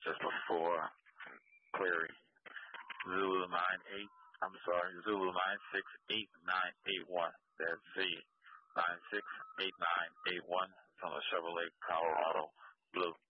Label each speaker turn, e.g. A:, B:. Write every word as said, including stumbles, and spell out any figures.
A: just before Cleary. Zulu nine eight. I'm sorry, Zulu nine six eight nine eight one. That's Z nine six eight nine eight one from the Chevrolet Colorado Blue.